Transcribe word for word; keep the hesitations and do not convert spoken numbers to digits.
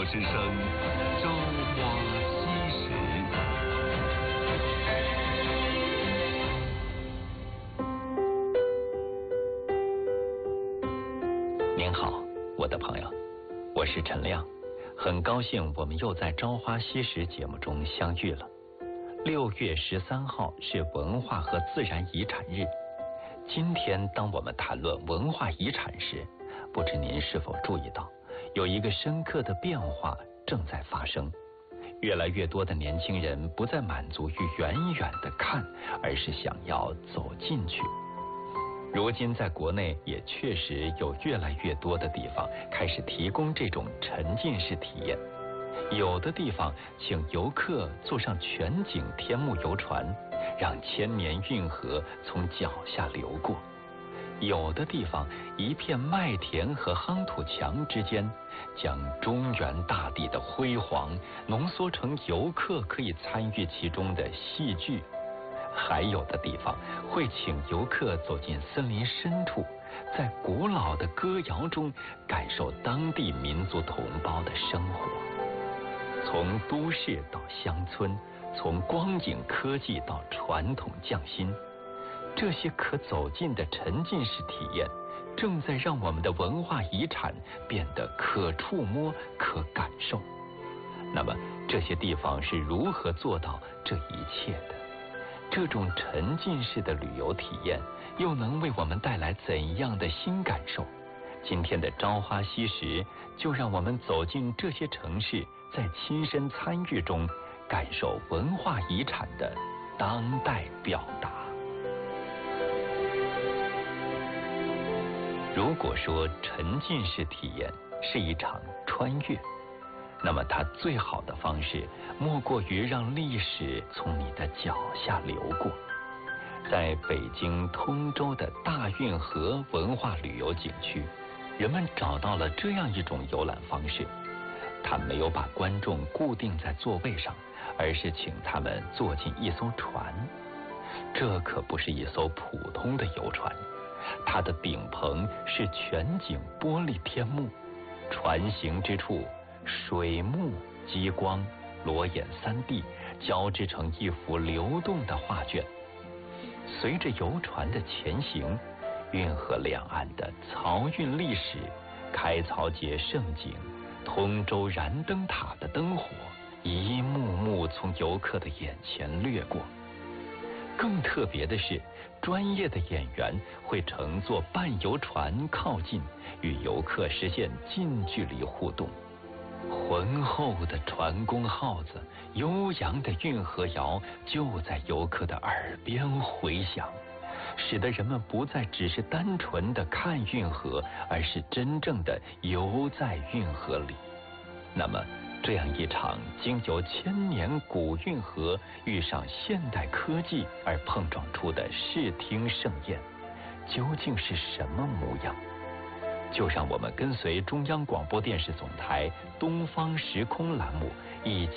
之声《朝花夕拾》。 您好，我的朋友，我是陈亮，很高兴我们又在《朝花夕拾》节目中相遇了。六月十三号是文化和自然遗产日。今天当我们谈论文化遗产时，不知您是否注意到，有一个深刻的变化正在发生。越来越多的年轻人不再满足于远远的看，而是想要走进去。如今在国内也确实有越来越多的地方开始提供这种沉浸式体验。有的地方请游客坐上全景天幕游船，让千年运河从脚下流过。有的地方一片麦田和夯土墙之间，将中原大地的辉煌浓缩成游客可以参与其中的戏剧。还有的地方会请游客走进森林深处，在古老的歌谣中感受当地民族同胞的生活。从都市到乡村，从光影科技到传统匠心，这些可走进的沉浸式体验正在让我们的文化遗产变得可触摸、可感受。那么这些地方是如何做到这一切的？这种沉浸式的旅游体验又能为我们带来怎样的新感受？今天的朝花夕拾就让我们走进这些城市，在亲身参与中感受文化遗产的当代表达。如果说沉浸式体验是一场穿越，那么它最好的方式莫过于让历史从你的脚下流过。在北京通州的大运河文化旅游景区，人们找到了这样一种游览方式。他没有把观众固定在座位上，而是请他们坐进一艘船。这可不是一艘普通的游船，它的顶棚是全景玻璃天幕，船行之处，水幕、激光、裸眼 三 D 交织成一幅流动的画卷。随着游船的前行，运河两岸的漕运历史、开漕节盛景、通州燃灯塔的灯火，一幕幕从游客的眼前掠过。更特别的是，专业的演员会乘坐半游船靠近，与游客实现近距离互动。浑厚的船工号子，悠扬的运河谣就在游客的耳边回响，使得人们不再只是单纯的看运河，而是真正的游在运河里。那么这样一场经由千年古运河遇上现代科技而碰撞出的视听盛宴，究竟是什么模样？就让我们跟随中央广播电视总台东方时空栏目，一